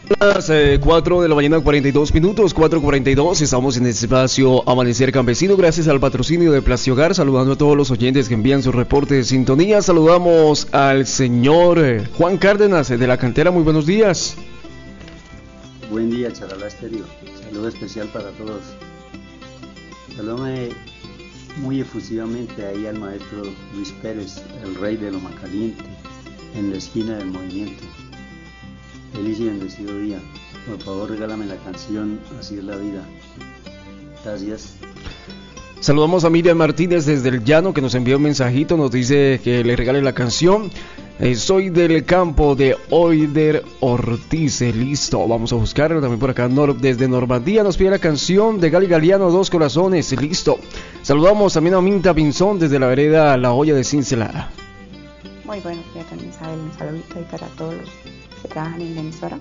Las 4 de la mañana, 42 minutos, 4:42. Estamos en el espacio Amanecer Campesino, gracias al patrocinio de Plastiogar. Saludando a todos los oyentes que envían su reporte de sintonía. Saludamos al señor Juan Cárdenas de la Cantera. Muy buenos días. Buen día, Charalá Estéreo. Saludo especial para todos. Saludame muy efusivamente ahí al maestro Luis Pérez, el rey de Loma Caliente, en la esquina del movimiento. Feliz y bendecido día. Por favor, regálame la canción Así es la vida. Gracias. Saludamos a Miriam Martínez desde el Llano, que nos envió un mensajito, nos dice que le regale la canción. Soy del campo de Oider Ortiz. Listo, vamos a buscarlo también por acá. Desde Normandía nos pide la canción de Gali Galiano, Dos Corazones. Listo. Saludamos también a Minta Pinzón desde la vereda La Olla de Cincelada. Muy buenos días, también Isabel. Un saludito ahí para todos los que trabajan en la emisora.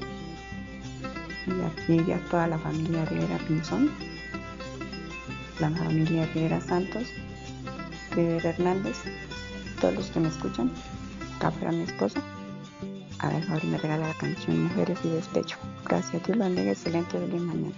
Y aquí a toda la familia Rivera Pinzón, la familia Rivera Santos, Rivera Hernández, todos los que me escuchan. Acá para mi esposo. A ver, ahora me regala la canción Mujeres y Despecho. Gracias, Dios lo bendiga. Excelente, feliz mañana.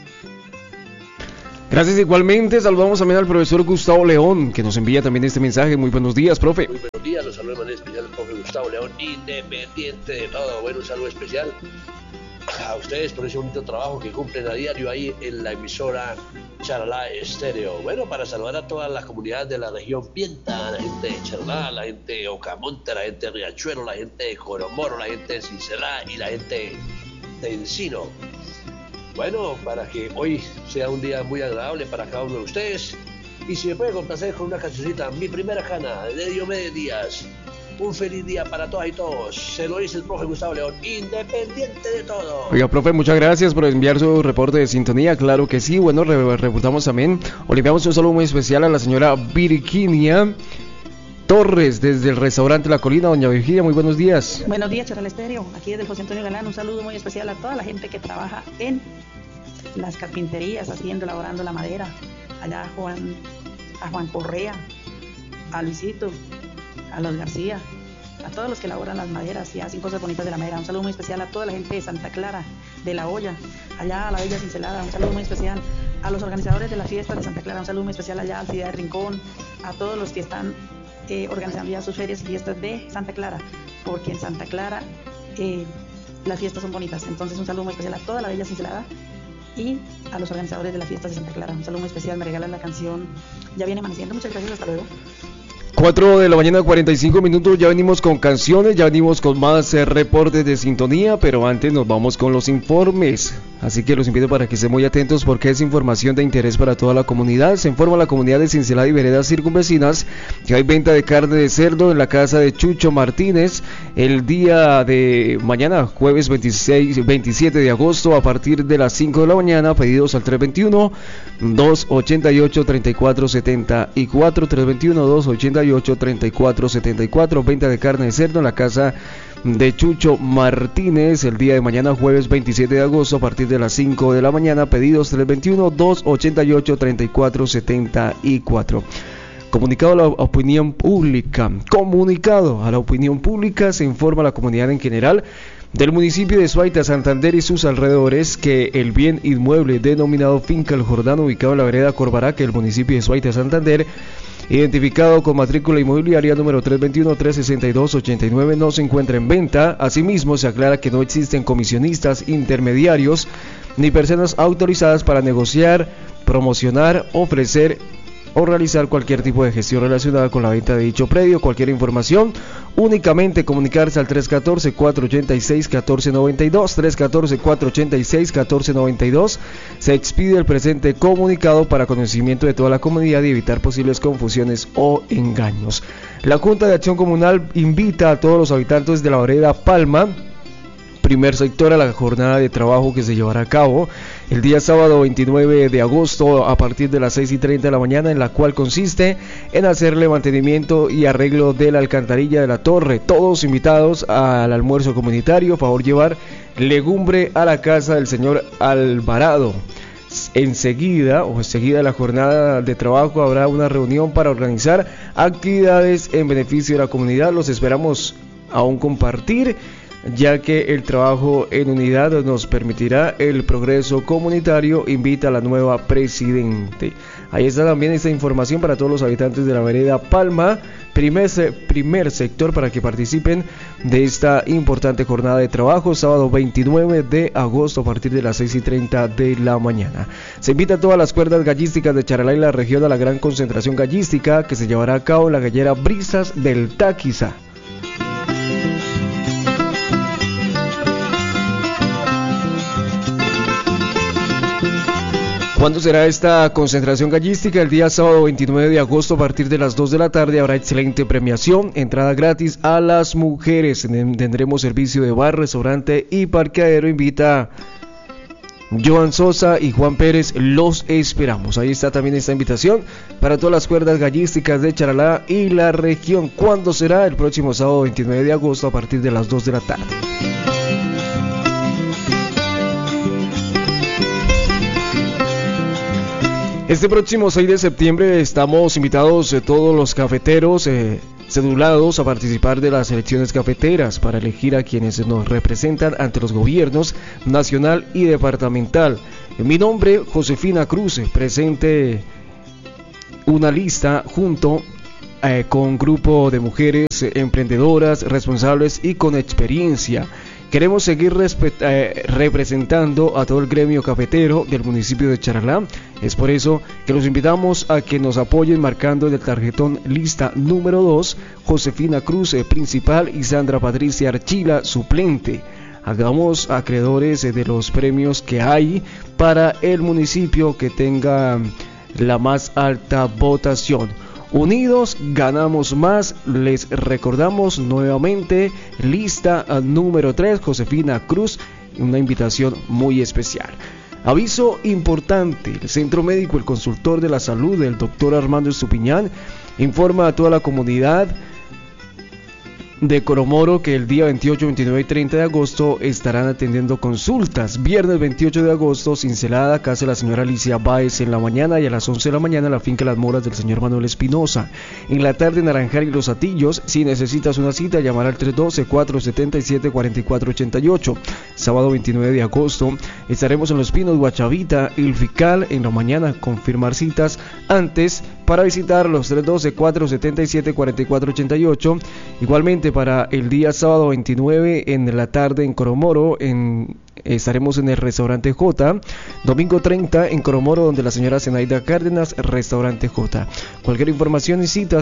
Gracias igualmente. Saludamos también al profesor Gustavo León, que nos envía también este mensaje. Muy buenos días, profe. Muy buenos días, los saludos de manera especial al profe Gustavo León, independiente de todo. Bueno, un saludo especial a ustedes por ese bonito trabajo que cumplen a diario ahí en la emisora Charalá Estéreo. Bueno, para saludar a toda la comunidad de la región Pienta, la gente de Charalá, la gente de Ocamonte, la gente de Riachuelo, la gente de Coromoro, la gente de Cincelá y la gente de Encino. Bueno, para que hoy sea un día muy agradable para cada uno de ustedes. Y si me puede complacer con una cancioncita, Mi Primera Cana, de Diomedes Díaz. Un feliz día para todas y todos. Se lo dice el profe Gustavo León, independiente de todo. Oiga, profe, muchas gracias por enviar su reporte de sintonía. Claro que sí. Bueno, reportamos también, o le enviamos un saludo muy especial a la señora Virginia Torres desde el restaurante La Colina. Doña Virginia, muy buenos días. Buenos días, Charalá Estéreo. Aquí desde el José Antonio Galán, un saludo muy especial a toda la gente que trabaja en las carpinterías, elaborando la madera. Allá a Juan Correa, a Luisito, a los García, a todos los que elaboran las maderas y hacen cosas bonitas de la madera. Un saludo muy especial a toda la gente de Santa Clara, de La Olla, allá a la Bella Cincelada. Un saludo muy especial a los organizadores de las fiestas de Santa Clara. Un saludo muy especial allá a Ciudad de Rincón, a todos los que están organizando ya sus ferias y fiestas de Santa Clara, porque en Santa Clara las fiestas son bonitas. Entonces un saludo muy especial a toda la Bella Cincelada y a los organizadores de las fiestas de Santa Clara. Un saludo muy especial. Me regalan la canción Ya viene amaneciendo. Muchas gracias, hasta luego. 4 de la mañana, 45 minutos, ya venimos con canciones, ya venimos con más reportes de sintonía, pero antes nos vamos con los informes, así que los invito para que estén muy atentos porque es información de interés para toda la comunidad. Se informa a la comunidad de Cincelada y veredas circunvecinas que hay venta de carne de cerdo en la casa de Chucho Martínez el día de mañana, jueves 27 de agosto, a partir de las 5 de la mañana. Pedidos al 321-288-3474, 321-288-3474, venta de carne de cerdo en la casa de Chucho Martínez el día de mañana, jueves 27 de agosto, a partir de las 5 de la mañana. Pedidos 321-288-3474. Comunicado a la opinión pública. Comunicado a la opinión pública. Se informa a la comunidad en general del municipio de Suaita, Santander y sus alrededores que el bien inmueble denominado Finca El Jordano, ubicado en la vereda Corbaraque, el municipio de Suaita, Santander, identificado con matrícula inmobiliaria número 321-362-89, no se encuentra en venta. Asimismo, se aclara que no existen comisionistas, intermediarios ni personas autorizadas para negociar, promocionar, ofrecer o realizar cualquier tipo de gestión relacionada con la venta de dicho predio. Cualquier información, únicamente comunicarse al 314-486-1492, 314-486-1492. Se expide el presente comunicado para conocimiento de toda la comunidad y evitar posibles confusiones o engaños. La Junta de Acción Comunal invita a todos los habitantes de la vereda Palma, primer sector, a la jornada de trabajo que se llevará a cabo el día sábado 29 de agosto a partir de las 6:30 de la mañana, en la cual consiste en hacerle mantenimiento y arreglo de la alcantarilla de la torre. Todos invitados al almuerzo comunitario. Favor llevar legumbre a la casa del señor Alvarado. Enseguida de la jornada de trabajo habrá una reunión para organizar actividades en beneficio de la comunidad. Los esperamos a un compartir ya que el trabajo en unidad nos permitirá el progreso comunitario, invita a la nueva presidente. Ahí está también esta información para todos los habitantes de la vereda Palma, primer sector, para que participen de esta importante jornada de trabajo, sábado 29 de agosto a partir de las 6:30 de la mañana. Se invita a todas las cuerdas gallísticas de Charalá y la región a la gran concentración gallística que se llevará a cabo en la gallera Brisas del Táquiza. ¿Cuándo será esta concentración gallística? El día sábado 29 de agosto a partir de las 2 de la tarde habrá excelente premiación, entrada gratis a las mujeres, tendremos servicio de bar, restaurante y parqueadero. Invita Joan Sosa y Juan Pérez, los esperamos. Ahí está también esta invitación para todas las cuerdas gallísticas de Charalá y la región. ¿Cuándo será? El próximo sábado 29 de agosto a partir de las 2 de la tarde. Este próximo 6 de septiembre estamos invitados todos los cafeteros cedulados a participar de las elecciones cafeteras para elegir a quienes nos representan ante los gobiernos nacional y departamental. En mi nombre, Josefina Cruz, presente una lista junto con un grupo de mujeres emprendedoras, responsables y con experiencia. Queremos seguir representando a todo el gremio cafetero del municipio de Charalá. Es por eso que los invitamos a que nos apoyen marcando en el tarjetón lista número 2, Josefina Cruz, principal, y Sandra Patricia Archila, suplente. Hagamos acreedores de los premios que hay para el municipio que tenga la más alta votación. Unidos ganamos más. Les recordamos nuevamente lista número 3, Josefina Cruz, una invitación muy especial. Aviso importante: el Centro Médico El Consultor de la Salud del Dr. Armando Estupiñán informa a toda la comunidad de Coromoro que el día 28, 29 y 30 de agosto estarán atendiendo consultas. Viernes 28 de agosto, Cincelada, casa de la señora Alicia Báez en la mañana, y a las 11 de la mañana la finca Las Moras del señor Manuel Espinosa. En la tarde, Naranjal y Los Atillos. Si necesitas una cita, llamar al 312-477-4488. Sábado 29 de agosto estaremos en Los Pinos, Guachavita, El Fical en la mañana. Confirmar citas antes para visitar los 312-477-4488. Igualmente para el día sábado 29 en la tarde en Coromoro, estaremos en el restaurante J. Domingo 30 en Coromoro, donde la señora Zenaida Cárdenas, restaurante J. Cualquier información y citas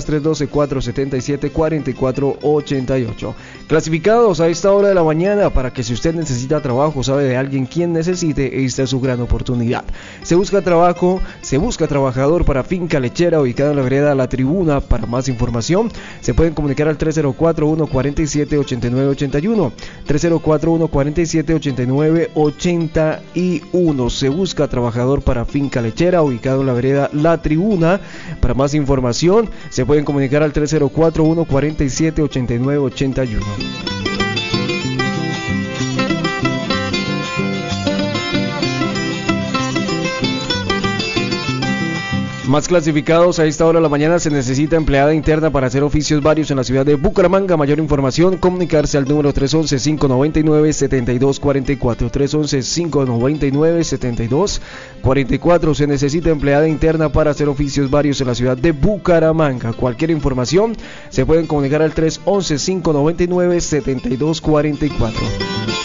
312-477-4488. Clasificados a esta hora de la mañana para que, si usted necesita trabajo, sabe de alguien quien necesite, esta es su gran oportunidad. Se busca trabajador para finca lechera ubicada en la vereda La Tribuna. Para más información se pueden comunicar al 304-147-8981, 304-147-8981. Se busca trabajador para finca lechera ubicado en la vereda La Tribuna. Para más información se pueden comunicar al 304-147-8981. Más clasificados a esta hora de la mañana: se necesita empleada interna para hacer oficios varios en la ciudad de Bucaramanga. Mayor información, comunicarse al número 311-599-7244, 311-599-7244. Se necesita empleada interna para hacer oficios varios en la ciudad de Bucaramanga. Cualquier información se pueden comunicar al 311-599-7244.